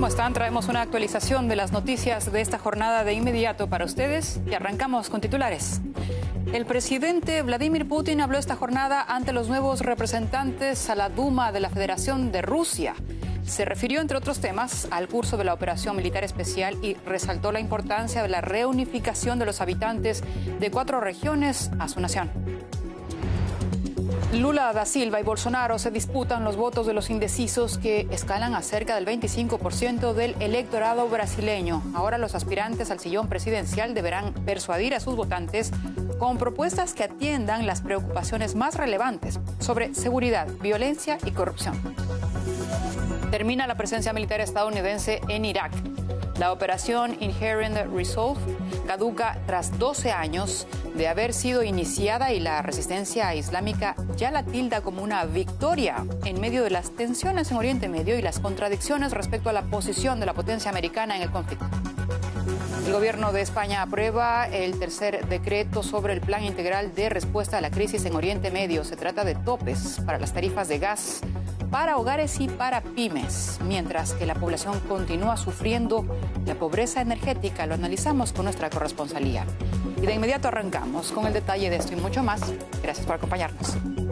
¿Cómo están? Traemos una actualización de las noticias de esta jornada de inmediato para ustedes y arrancamos con titulares. El presidente Vladimir Putin habló esta jornada ante los nuevos representantes a la Duma de la Federación de Rusia. Se refirió, entre otros temas, al curso de la operación militar especial y resaltó la importancia de la reunificación de los habitantes de 4 regiones a su nación. Lula da Silva y Bolsonaro se disputan los votos de los indecisos que escalan a cerca del 25% del electorado brasileño. Ahora los aspirantes al sillón presidencial deberán persuadir a sus votantes con propuestas que atiendan las preocupaciones más relevantes sobre seguridad, violencia y corrupción. Termina la presencia militar estadounidense en Irak. La operación Inherent Resolve caduca tras 12 años de haber sido iniciada y la resistencia islámica ya la tilda como una victoria en medio de las tensiones en Oriente Medio y las contradicciones respecto a la posición de la potencia americana en el conflicto. El gobierno de España aprueba el tercer decreto sobre el plan integral de respuesta a la crisis en Oriente Medio. Se trata de topes para las tarifas de gas para hogares y para pymes, mientras que la población continúa sufriendo la pobreza energética. Lo analizamos con nuestra corresponsalía. Y de inmediato arrancamos con el detalle de esto y mucho más. Gracias por acompañarnos.